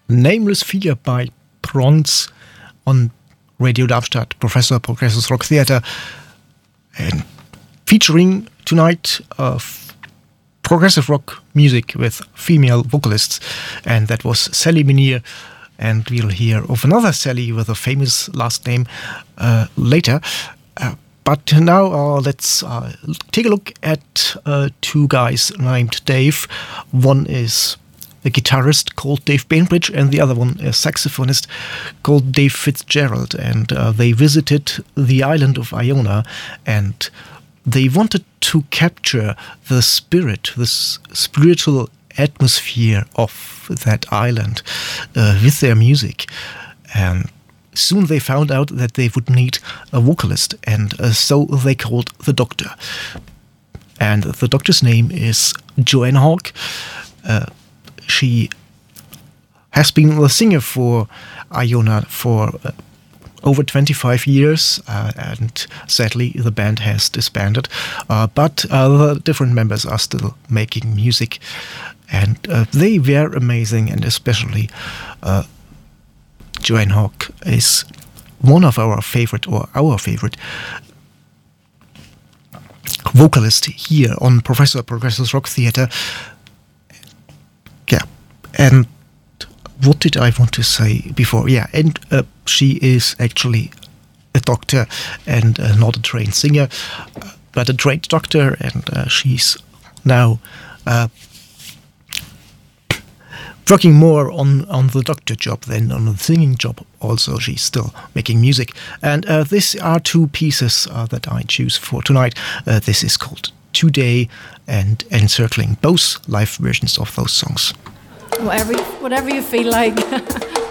Nameless Fear by Bronze on Radio Darmstadt, Progressive Rock Theater, and featuring tonight progressive rock music with female vocalists, and that was Sally Minier, and we'll hear of another Sally with a famous last name later. But now let's take a look at two guys named Dave. One is a guitarist called Dave Bainbridge, and the other one a saxophonist called Dave Fitzgerald. And they visited the island of Iona, and they wanted to capture the spirit, this spiritual atmosphere of that island with their music. And soon they found out that they would need a vocalist, and so they called the Doctor. And the Doctor's name is Joanna Hawke. She has been the singer for Iona for over 25 years, and sadly the band has disbanded. But the different members are still making music, and they were amazing, and especially Joanna Hawke is one of our favorite vocalist here on Progressive Rock Theater. Yeah, and what did I want to say before? Yeah, and she is actually a doctor and not a trained singer, but a trained doctor, and she's now working more on the doctor job than on the singing job. Also, she's still making music. And these are two pieces that I choose for tonight. This is called Today, and encircling both live versions of those songs. Whatever you feel like.